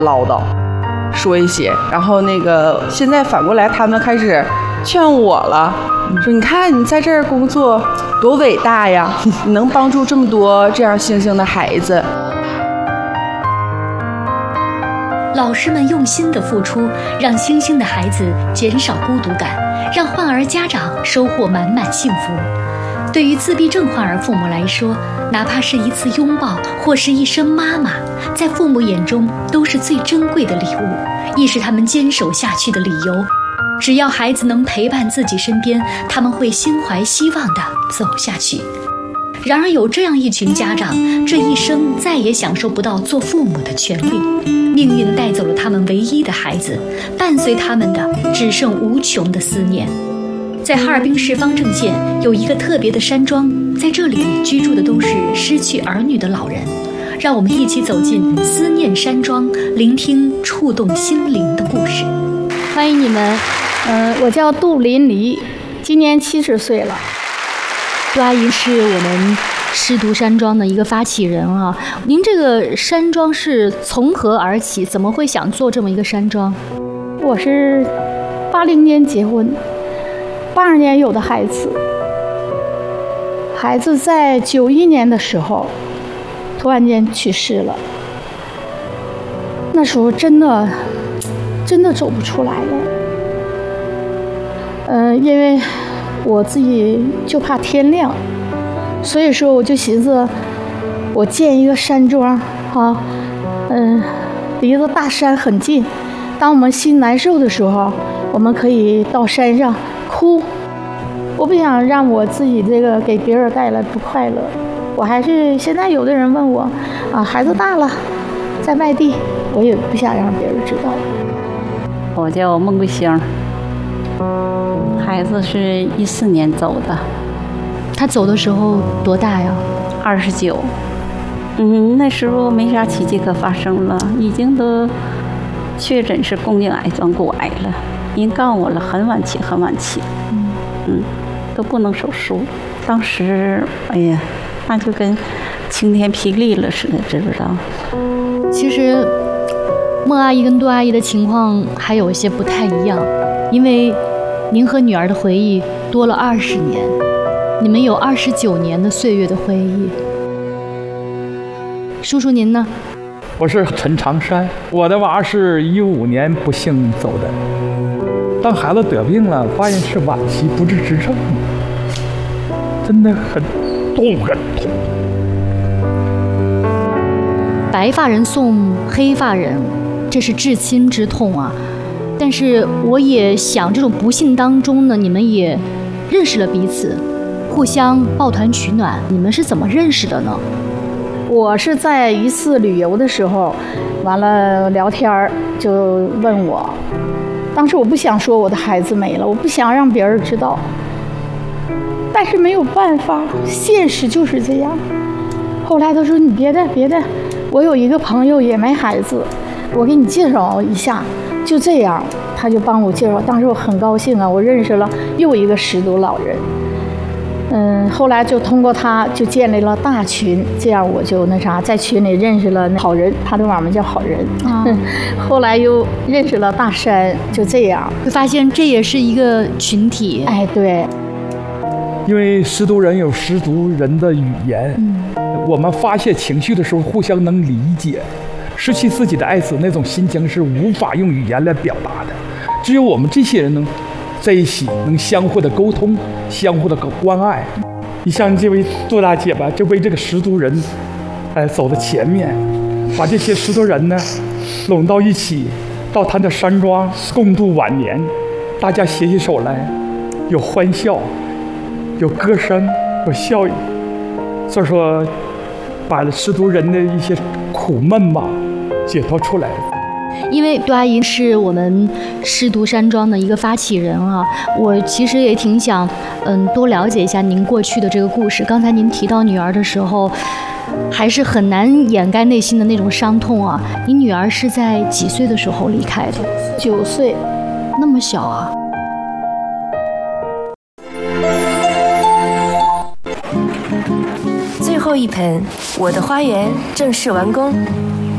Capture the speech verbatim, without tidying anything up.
唠叨，说一些，然后那个现在反过来他们开始劝我了，说你看你在这儿工作多伟大呀，你能帮助这么多这样星星的孩子。 老师们用心的付出，让星星的孩子减少孤独感，让患儿家长收获满满幸福。对于自闭症患儿父母来说，哪怕是一次拥抱或是一声妈妈，在父母眼中都是最珍贵的礼物，亦是他们坚守下去的理由。只要孩子能陪伴自己身边，他们会心怀希望地走下去。然而有这样一群家长，这一生再也享受不到做父母的权利，命运带走了他们唯一的孩子，伴随他们的只剩无穷的思念。在哈尔滨市方正县有一个特别的山庄，在这里居住的都是失去儿女的老人。让我们一起走进思念山庄，聆听触动心灵的故事。 欢迎你们，呃，我叫杜林黎，今年七十岁了。 杜阿姨是我们失独山庄的一个发起人啊。您这个山庄是从何而起？怎么会想做这么一个山庄？ 我是八零年结婚，八二年有的孩子。孩子在九一年的时候，突然间去世了。那时候真的，真的走不出来了。嗯、呃，因为我自己就怕天亮，所以说我就寻思，我建一个山庄啊，嗯，离着大山很近。当我们心难受的时候，我们可以到山上哭。我不想让我自己这个给别人带来不快乐。我还是现在有的人问我，啊，孩子大了，在外地，我也不想让别人知道。 我叫孟桂香。孩子是一四年走的， 他走的时候多大呀？ 二十九。嗯，那时候没啥奇迹可发生了，已经都确诊是宫颈癌、转骨癌了。人告诉我了，很晚期，很晚期。嗯嗯，都不能手术。当时，哎呀，那就跟晴天霹雳了似的，知不知道？ 其实，孟阿姨跟杜阿姨的情况还有一些不太一样，因为您和女儿的回忆多了二十年，你们有二十九年的岁月的回忆。叔叔您呢？ 我是陈长山，我的娃是一五年不幸走的。当孩子得病了，发现是晚期不治之症，真的很痛很痛。 白发人送黑发人，这是至亲之痛啊。但是我也想，这种不幸当中呢，你们也认识了彼此，互相抱团取暖。你们是怎么认识的呢？ 我是在一次旅游的时候，完了聊天就问我，当时我不想说我的孩子没了，我不想让别人知道，但是没有办法，现实就是这样。后来他说你别的别的，我有一个朋友也没孩子，我给你介绍一下。就这样，他就帮我介绍。当时我很高兴啊，我认识了又一个失独老人。嗯，后来就通过他就建立了大群，这样我就那啥，在群里认识了好人，他的网名叫好人。啊、嗯，后来又认识了大山，就这样会发现这也是一个群体。 哎，对， 因为失独人有失独人的语言，嗯，我们发泄情绪的时候互相能理解。失去自己的爱子那种心情是无法用语言来表达的，只有我们这些人能在一起，能相互的沟通，相互的关爱。你像这位杜大姐吧，就为这个失独人，哎，走到前面，把这些失独人呢拢到一起，到他的山庄共度晚年，大家携起手来，有欢笑，有歌声，有笑语。所以说，把失独人的一些苦闷吧解脱出来。 因为杜阿姨是我们失独山庄的一个发起人啊，我其实也挺想嗯多了解一下您过去的这个故事。刚才您提到女儿的时候，还是很难掩盖内心的那种伤痛啊。你女儿是在几岁的时候离开的？ 九岁， 那么小啊。 最后一盆，我的花园正式完工。